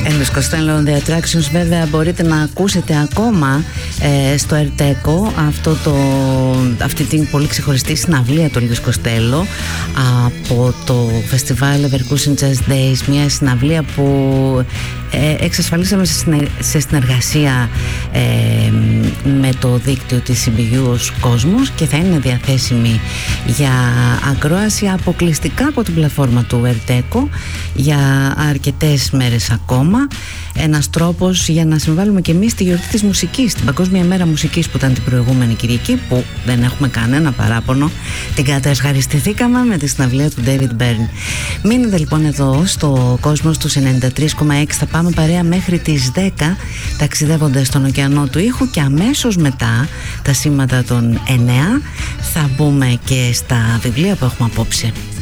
Elvis Costello The Attractions. Βέβαια μπορείτε να ακούσετε ακόμα στο Ερτέκο αυτή την πολύ ξεχωριστή συναυλία του Elvis Costello από το φεστιβάλ Leverkusen Jazz Days, μια συναυλία που εξασφαλίσαμε σε συνεργασία με το δίκτυο της CBU ως Κόσμος, και θα είναι διαθέσιμη για ακρόαση αποκλειστικά από την πλατφόρμα του Ερτέκο για αρκετές μέρες ακόμα. Ένας τρόπος για να συμβάλλουμε και εμείς στη γιορτή της μουσικής, την Παγκόσμια Μέρα Μουσικής που ήταν την προηγούμενη Κυριακή, που δεν έχουμε κανένα παράπονο, την καταευχαριστηθήκαμε με τη συναυλία του David Byrne. Μείνετε λοιπόν εδώ στο Κόσμος του 93,6. Θα πάμε παρέα μέχρι τις 10 ταξιδεύοντας στον ωκεανό του ήχου, και αμέσως μετά τα σήματα των 9 θα μπούμε και στα βιβλία που έχουμε απόψε.